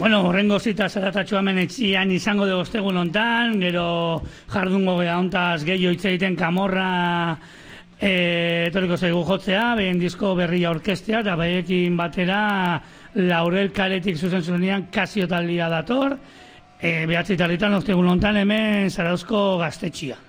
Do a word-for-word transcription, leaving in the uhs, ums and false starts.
Bueno, horrengo zita zaratatxo hemen etxian izango de ostegun hontan, gero jardungo geha hontaz gehiago hitz egiten Kamorra etoriko zaigu jotzea, behin disko berria orkestea, eta behekin batera Laurel Kaletik zuzen zuzenean Kasio taldia dator, behatzi tarritan ostegun hontan hemen Zarauzko gaztetxia.